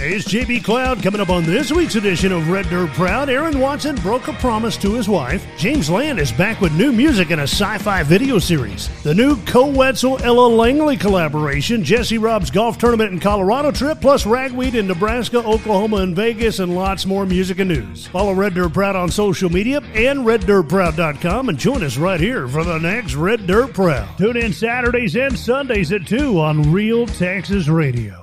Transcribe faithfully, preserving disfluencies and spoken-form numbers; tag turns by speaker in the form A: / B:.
A: Hey, it's J B Cloud coming up on this week's edition of Red Dirt Proud. Aaron Watson broke a promise to his wife. James Land is back with new music in a sci-fi video series. The new Co-Wetzel-Ella Langley collaboration, Jesse Rob's golf tournament and Colorado trip, plus ragweed in Nebraska, Oklahoma, and Vegas, and lots more music and news. Follow Red Dirt Proud on social media and red dirt proud dot com and join us right here for the next Red Dirt Proud. Tune in Saturdays and Sundays at two on Real Texas Radio.